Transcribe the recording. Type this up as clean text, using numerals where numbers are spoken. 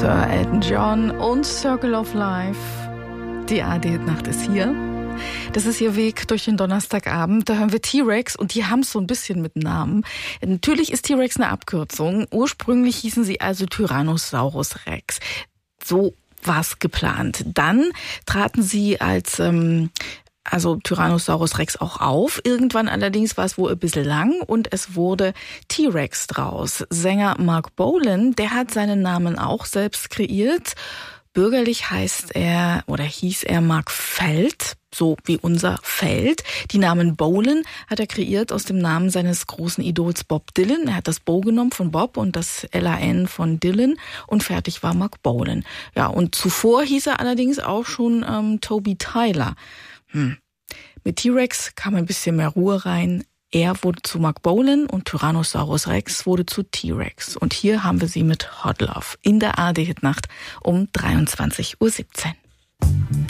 Sir Elton John und Circle of Life. Die ARD-Nacht ist hier. Das ist ihr Weg durch den Donnerstagabend. Da hören wir T-Rex und die haben es so ein bisschen mit Namen. Natürlich ist T-Rex eine Abkürzung. Ursprünglich hießen sie also Tyrannosaurus Rex. So war es geplant. Dann traten sie als Tyrannosaurus Rex auch auf. Irgendwann allerdings war es wohl ein bisschen lang und es wurde T-Rex draus. Sänger Marc Bolan, der hat seinen Namen auch selbst kreiert. Bürgerlich hieß er Mark Feld, so wie unser Feld. Die Namen Bolan hat er kreiert aus dem Namen seines großen Idols Bob Dylan. Er hat das Bo genommen von Bob und das LAN von Dylan und fertig war Marc Bolan. Ja, und zuvor hieß er allerdings auch schon Toby Tyler. Mit T-Rex kam ein bisschen mehr Ruhe rein. Er wurde zu Marc Bolan und Tyrannosaurus Rex wurde zu T-Rex. Und hier haben wir sie mit Hot Love in der ARD-Nacht um 23:17 Uhr.